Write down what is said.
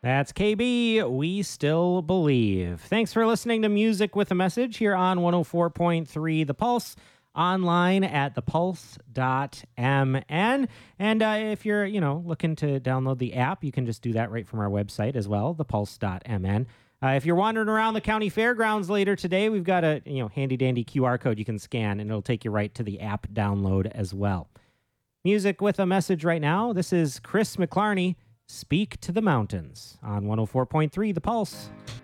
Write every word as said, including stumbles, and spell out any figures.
That's K B. We still believe. Thanks for listening to Music with a Message here on one oh four point three The Pulse, online at the pulse dot m n. And uh, if you're, you know, looking to download the app, you can just do that right from our website as well, the pulse dot m n. Uh, if you're wandering around the county fairgrounds later today, we've got a, you know, handy dandy Q R code you can scan, and it'll take you right to the app download as well. Music with a Message right now. This is Chris McClarney, Speak to the Mountains on one oh four point three The Pulse.